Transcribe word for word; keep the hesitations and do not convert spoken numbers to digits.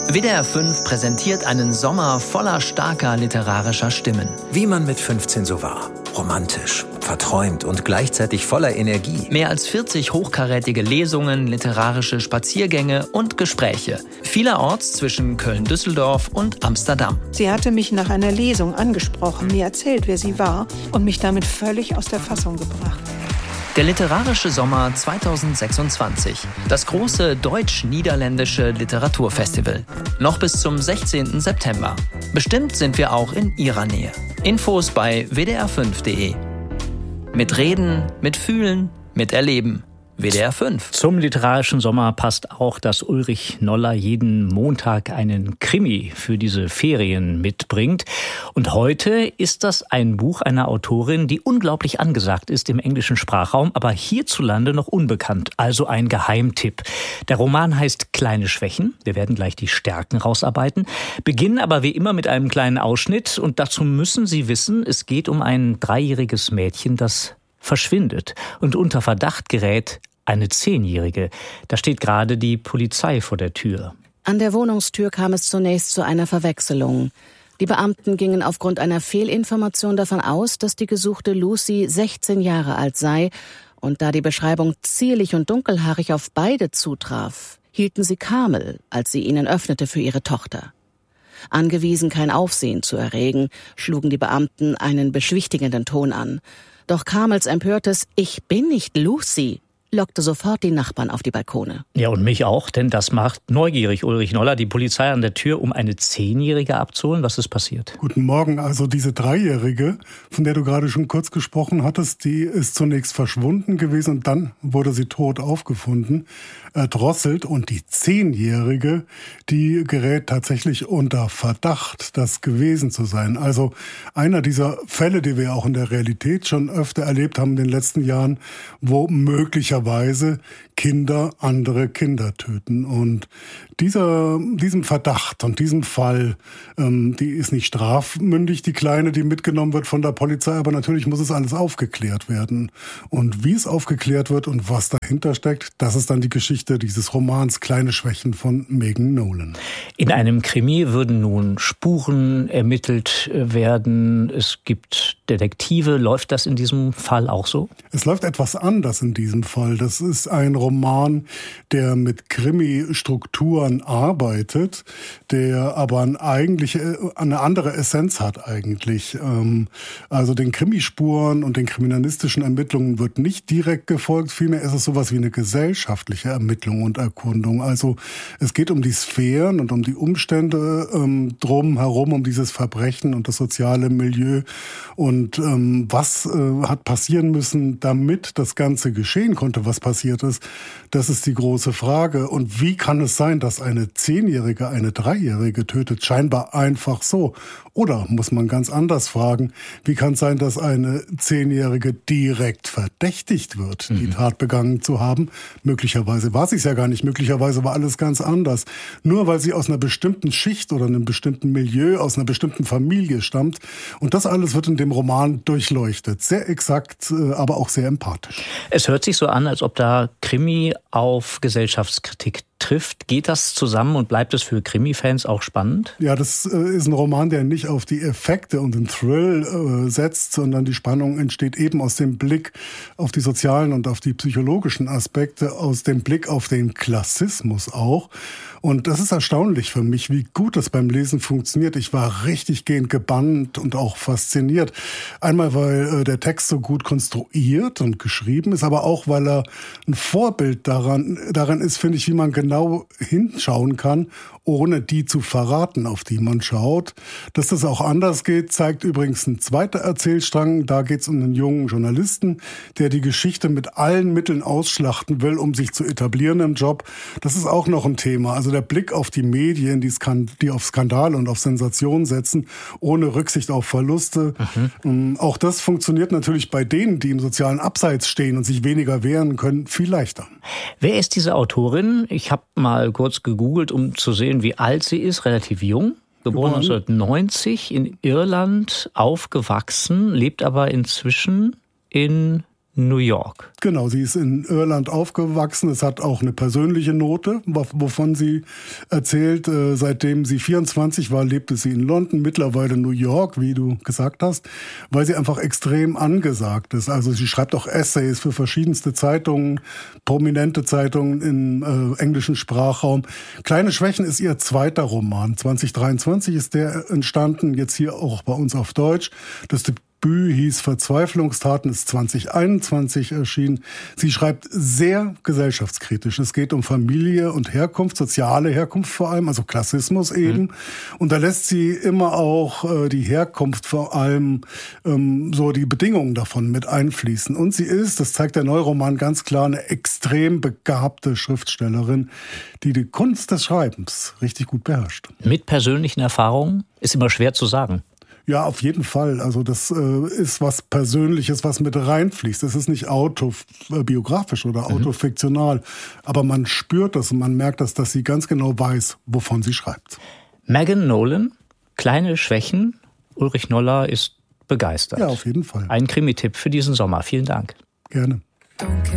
W D R fünf präsentiert einen Sommer voller starker literarischer Stimmen. Wie man mit fünfzehn so war. Romantisch, verträumt und gleichzeitig voller Energie. Mehr als vierzig hochkarätige Lesungen, literarische Spaziergänge und Gespräche. Vielerorts zwischen Köln-Düsseldorf und Amsterdam. Sie hatte mich nach einer Lesung angesprochen, mir erzählt, wer sie war und mich damit völlig aus der Fassung gebracht. Der literarische Sommer zweitausendsechsundzwanzig. Das große deutsch-niederländische Literaturfestival. Noch bis zum sechzehnten September. Bestimmt sind wir auch in Ihrer Nähe. Infos bei w d r fünf punkt d e. Mit Reden, mit Fühlen, mit Erleben. W D R fünf. Zum literarischen Sommer passt auch, dass Ulrich Noller jeden Montag einen Krimi für diese Ferien mitbringt. Und heute ist das ein Buch einer Autorin, die unglaublich angesagt ist im englischen Sprachraum, aber hierzulande noch unbekannt, also ein Geheimtipp. Der Roman heißt Kleine Schwächen. Wir werden gleich die Stärken rausarbeiten, beginnen aber wie immer mit einem kleinen Ausschnitt. Und dazu müssen Sie wissen, es geht um ein dreijähriges Mädchen, das verschwindet und unter Verdacht gerät eine Zehnjährige. Da steht gerade die Polizei vor der Tür. An der Wohnungstür kam es zunächst zu einer Verwechslung. Die Beamten gingen aufgrund einer Fehlinformation davon aus, dass die gesuchte Lucy sechzehn Jahre alt sei. Und da die Beschreibung zierlich und dunkelhaarig auf beide zutraf, hielten sie Carmel, als sie ihnen öffnete, für ihre Tochter. Angewiesen, kein Aufsehen zu erregen, schlugen die Beamten einen beschwichtigenden Ton an. Doch Carmels empörtes »Ich bin nicht Lucy« lockte sofort die Nachbarn auf die Balkone. Ja, und mich auch, denn das macht neugierig Ulrich Noller. Die Polizei an der Tür, um eine Zehnjährige abzuholen. Was ist passiert? Guten Morgen. Also diese Dreijährige, von der du gerade schon kurz gesprochen hattest, die ist zunächst verschwunden gewesen und dann wurde sie tot aufgefunden, erdrosselt. Und die Zehnjährige, die gerät tatsächlich unter Verdacht, das gewesen zu sein. Also einer dieser Fälle, die wir auch in der Realität schon öfter erlebt haben in den letzten Jahren, wo möglicherweise Weise Kinder andere Kinder töten. Und dieser, diesem Verdacht und diesem Fall, ähm, die ist nicht strafmündig, die Kleine, die mitgenommen wird von der Polizei, aber natürlich muss es alles aufgeklärt werden. Und wie es aufgeklärt wird und was dahinter steckt, das ist dann die Geschichte dieses Romans Kleine Schwächen von Megan Nolan. In einem Krimi würden nun Spuren ermittelt werden. Es gibt Detektive. Läuft das in diesem Fall auch so? Es läuft etwas anders in diesem Fall. Das ist ein Roman, der mit Krimi-Strukturen arbeitet, der aber eine, eigentliche, eine andere Essenz hat eigentlich. Also den Krimispuren und den kriminalistischen Ermittlungen wird nicht direkt gefolgt, vielmehr ist es sowas wie eine gesellschaftliche Ermittlung und Erkundung. Also es geht um die Sphären und um die Umstände ähm, drumherum, um dieses Verbrechen und das soziale Milieu und ähm, was äh, hat passieren müssen, damit das Ganze geschehen konnte, was passiert ist. Das ist die große Frage. Und wie kann es sein, dass eine Zehnjährige eine Dreijährige tötet? Scheinbar einfach so. Oder muss man ganz anders fragen, wie kann es sein, dass eine Zehnjährige direkt verdächtigt wird, die mhm. Tat begangen zu haben? Möglicherweise war sie es ja gar nicht. Möglicherweise war alles ganz anders. Nur weil sie aus einer bestimmten Schicht oder einem bestimmten Milieu, aus einer bestimmten Familie stammt. Und das alles wird in dem Roman durchleuchtet. Sehr exakt, aber auch sehr empathisch. Es hört sich so an, als ob da Krimi auf Gesellschaftskritik trifft. Geht das zusammen und bleibt es für Krimi-Fans auch spannend? Ja, das äh, ist ein Roman, der nicht auf die Effekte und den Thrill äh, setzt, sondern die Spannung entsteht eben aus dem Blick auf die sozialen und auf die psychologischen Aspekte, aus dem Blick auf den Klassismus auch. Und das ist erstaunlich für mich, wie gut das beim Lesen funktioniert. Ich war richtig gehend gebannt und auch fasziniert. Einmal, weil äh, der Text so gut konstruiert und geschrieben ist, aber auch, weil er ein Vorbild daran, daran ist, finde ich, wie man genau hinschauen kann, ohne die zu verraten, auf die man schaut. Dass das auch anders geht, zeigt übrigens ein zweiter Erzählstrang. Da geht es um einen jungen Journalisten, der die Geschichte mit allen Mitteln ausschlachten will, um sich zu etablieren im Job. Das ist auch noch ein Thema. Also der Blick auf die Medien, die, Skan- die auf Skandale und auf Sensationen setzen, ohne Rücksicht auf Verluste. Mhm. Auch das funktioniert natürlich bei denen, die im sozialen Abseits stehen und sich weniger wehren können, viel leichter. Wer ist diese Autorin? Ich habe mal kurz gegoogelt, um zu sehen, wie alt sie ist. Relativ jung. Geboren neunzehnhundertneunzig, in Irland aufgewachsen, lebt aber inzwischen in New York. Genau, sie ist in Irland aufgewachsen. Es hat auch eine persönliche Note, wovon sie erzählt. Seitdem sie vierundzwanzig war, lebte sie in London, mittlerweile New York, wie du gesagt hast, weil sie einfach extrem angesagt ist. Also sie schreibt auch Essays für verschiedenste Zeitungen, prominente Zeitungen im äh, englischen Sprachraum. Kleine Schwächen ist ihr zweiter Roman. zwanzig dreiundzwanzig ist der entstanden, jetzt hier auch bei uns auf Deutsch. Das Debüt hieß Verzweiflungstaten, ist zwanzig einundzwanzig erschienen. Sie schreibt sehr gesellschaftskritisch. Es geht um Familie und Herkunft, soziale Herkunft vor allem, also Klassismus eben. Mhm. Und da lässt sie immer auch äh, die Herkunft vor allem, ähm, so die Bedingungen davon mit einfließen. Und sie ist, das zeigt der Neuroman ganz klar, eine extrem begabte Schriftstellerin, die die Kunst des Schreibens richtig gut beherrscht. Mit persönlichen Erfahrungen ist immer schwer zu sagen. Ja, auf jeden Fall. Also das äh, ist was Persönliches, was mit reinfließt. Es ist nicht autobiografisch oder autofiktional, mhm. aber man spürt das und man merkt, dass, dass sie ganz genau weiß, wovon sie schreibt. Megan Nolan, kleine Schwächen. Ulrich Noller ist begeistert. Ja, auf jeden Fall. Ein Krimi-Tipp für diesen Sommer. Vielen Dank. Gerne.